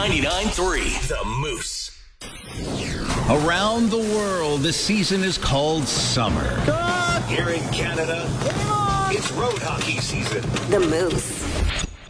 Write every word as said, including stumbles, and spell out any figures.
ninety-nine point three The Moose. Around the world, the season is called summer. Here in Canada, it's road hockey season. The Moose.